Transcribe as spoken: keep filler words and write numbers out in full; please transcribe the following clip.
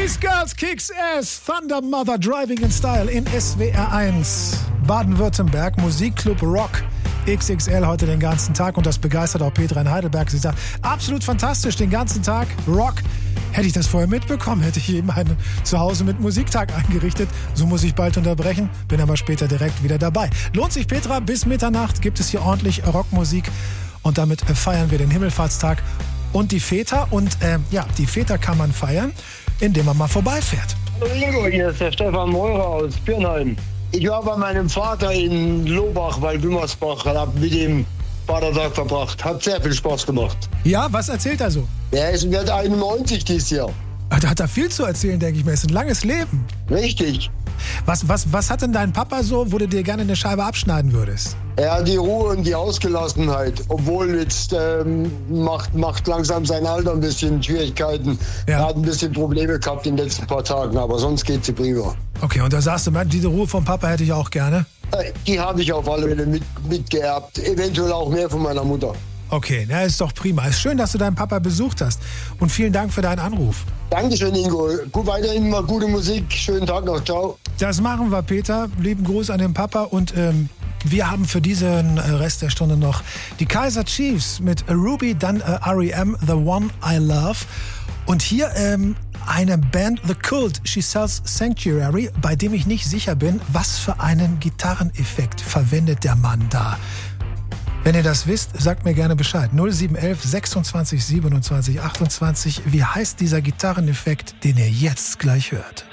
These Girls Kicks Ass, Thunder Mother Driving in Style in S W R eins. Baden-Württemberg, Musikclub Rock. X X L heute den ganzen Tag und das begeistert auch Petra in Heidelberg. Sie sagt, absolut fantastisch, den ganzen Tag Rock. Hätte ich das vorher mitbekommen, hätte ich eben einen Zuhause mit Musiktag eingerichtet. So muss ich bald unterbrechen, bin aber später direkt wieder dabei. Lohnt sich, Petra, bis Mitternacht gibt es hier ordentlich Rockmusik und damit feiern wir den Himmelfahrtstag und die Väter. Und äh, ja, die Väter kann man feiern, indem man mal vorbeifährt. Hallo Ingo, hier ist der Stefan Meurer aus Birnheim. Ich war bei meinem Vater in Lohbach bei Wimmersbach und habe mit dem Vatertag verbracht. Hat sehr viel Spaß gemacht. Ja, was erzählt er so? Er ist, wird einundneunzig dieses Jahr. Da hat er viel zu erzählen, denke ich mir. Es ist ein langes Leben. Richtig. Was, was, was hat denn dein Papa so, wo du dir gerne eine Scheibe abschneiden würdest? Er hat die Ruhe und die Ausgelassenheit, obwohl jetzt ähm, macht, macht langsam sein Alter ein bisschen Schwierigkeiten. Ja. Er hat ein bisschen Probleme gehabt in den letzten paar Tagen, aber sonst geht's ihm prima. Okay, und da sagst du, man, diese Ruhe vom Papa hätte ich auch gerne? Äh, Die habe ich auf alle Fälle mit, mitgeerbt, eventuell auch mehr von meiner Mutter. Okay, na, ist doch prima. Ist schön, dass du deinen Papa besucht hast. Und vielen Dank für deinen Anruf. Dankeschön, Ingo. Gut, weiterhin mal gute Musik. Schönen Tag noch. Ciao. Das machen wir, Peter. Lieben Gruß an den Papa. Und ähm, wir haben für diesen Rest der Stunde noch die Kaiser Chiefs mit Ruby, dann äh, R E M, The One I Love. Und hier ähm, eine Band, The Cult, She Sells Sanctuary, bei dem ich nicht sicher bin, was für einen Gitarreneffekt verwendet der Mann da. Wenn ihr das wisst, sagt mir gerne Bescheid. null sieben eins eins sechsundzwanzig siebenundzwanzig achtundzwanzig. Wie heißt dieser Gitarreneffekt, den ihr jetzt gleich hört?